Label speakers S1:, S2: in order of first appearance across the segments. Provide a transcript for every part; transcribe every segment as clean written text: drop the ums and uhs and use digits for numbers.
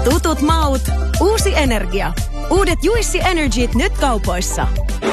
S1: Tutut maut, uusi energia. Uudet Juicy Energyt nyt kaupoissa.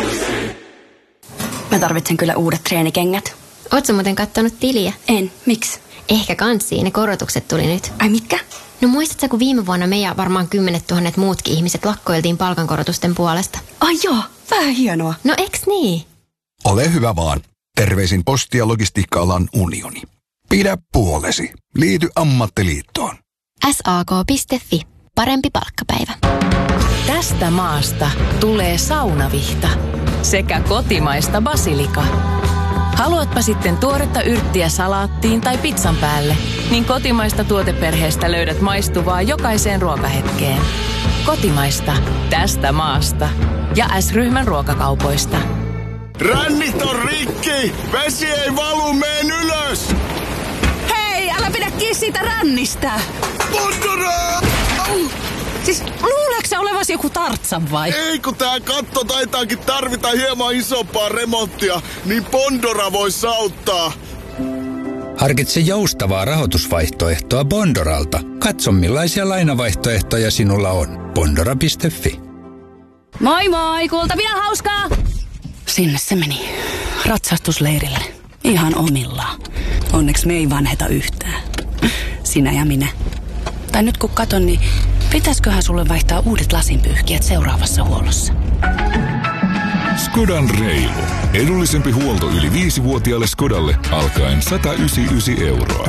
S2: Mä tarvitsen kyllä uudet treenikengät.
S3: Ootko muuten kattonut tiliä?
S2: En. Miksi?
S3: Ehkä kanssiin, ne korotukset tuli nyt.
S2: Ai mitkä?
S3: No muistatko, kun viime vuonna me ja varmaan 10 000 muutkin ihmiset lakkoiltiin palkankorotusten puolesta?
S2: Ai joo, vähän hienoa.
S3: No eks niin?
S4: Ole hyvä vaan. Terveisin Posti- ja Logistiikka-alan unioni. Pidä puolesi. Liity ammattiliittoon.
S3: SAK.fi. Parempi palkkapäivä.
S5: Tästä maasta tulee saunavihta sekä kotimaista basilika. Haluatpa sitten tuoretta yrttiä salaattiin tai pizzan päälle, niin kotimaista tuoteperheestä löydät maistuvaa jokaiseen ruokahetkeen. Kotimaista, tästä maasta ja S-ryhmän ruokakaupoista.
S6: Rännit on rikki! Vesi ei valu, meen ylös!
S5: Hei, älä pidä kiinni siitä rännistä!
S6: Bondora!
S5: Siis luuleeko sä olevasi joku Tartsan vai?
S6: Ei, kun tää katto taitaakin tarvita hieman isompaa remonttia, niin Bondora vois auttaa.
S7: Harkitse joustavaa rahoitusvaihtoehtoa Bondoralta. Katso millaisia lainavaihtoehtoja sinulla on. Bondora.fi.
S5: Moi moi, kuultavina hauskaa!
S2: Sinne se meni. Ratsastusleirille. Ihan omillaan. Onneksi me ei vanheta yhtään. Sinä ja minä. Tai nyt kun katon, niin pitäisköhän sulle vaihtaa uudet lasinpyyhkijät seuraavassa huollossa?
S8: Skodan reilu. Edullisempi huolto yli 5-vuotiaalle Skodalle alkaen 199 €.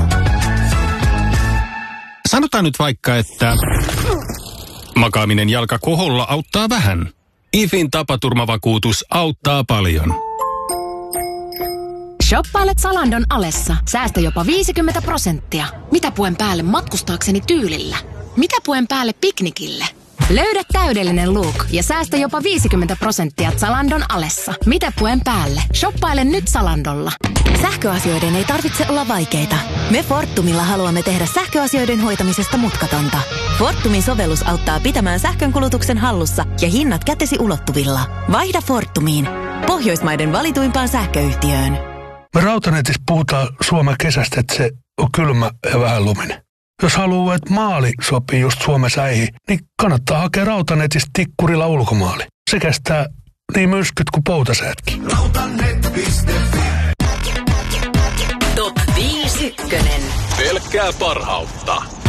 S9: Sanotaan nyt vaikka, että makaaminen jalka koholla auttaa vähän. IFin tapaturmavakuutus auttaa paljon.
S10: Shoppailet Zalandon alessa. Säästä jopa 50%. Mitä puen päälle matkustaakseni tyylillä? Mitä puen päälle piknikille? Löydä täydellinen look ja säästä jopa 50% Zalandon alessa. Mitä puen päälle? Shoppaile nyt Zalandolla.
S11: Sähköasioiden ei tarvitse olla vaikeita. Me Fortumilla haluamme tehdä sähköasioiden hoitamisesta mutkatonta. Fortumin sovellus auttaa pitämään sähkönkulutuksen hallussa ja hinnat kätesi ulottuvilla. Vaihda Fortumiin. Pohjoismaiden valituimpaan sähköyhtiöön.
S12: Me Rautanetissä puhutaan Suomen kesästä, että se on kylmä ja vähän luminen. Jos haluaa, että maali sopii just Suomen säihin, niin kannattaa hakea Rautanetista tikkurilla ulkomaali. Se kestää niin myrskyt kuin poutasäätkin.
S13: Rautanet.fi.
S5: Top 5 ykkönen.
S13: Pelkkää parhautta.